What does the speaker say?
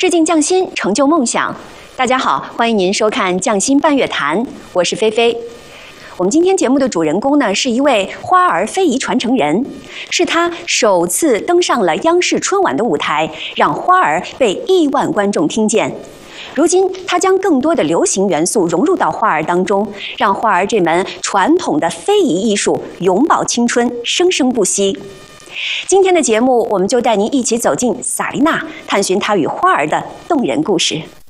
致敬匠心，成就梦想。大家好，欢迎您收看《匠心半月谈》，我是菲菲。我们今天节目的主人公呢，是一位花儿非遗传承人，是他首次登上了央视春晚的舞台，让花儿被亿万观众听见。如今，他将更多的流行元素融入到花儿当中，让花儿这门传统的非遗艺术永葆青春，生生不息。今天的节目，我们就带您一起走进萨丽娜，探寻她与花儿的动人故事。